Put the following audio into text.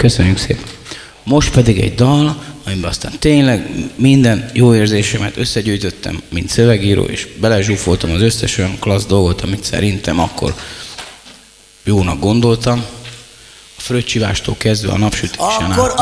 Köszönjük szépen. Most pedig egy dal, amiben aztán tényleg minden jó érzésemet összegyűjtöttem, mint szövegíró, és belezsúfoltam az összes olyan klassz dolgot, amit szerintem akkor jónak gondoltam. A fröccsivástól kezdve a napsütésen át.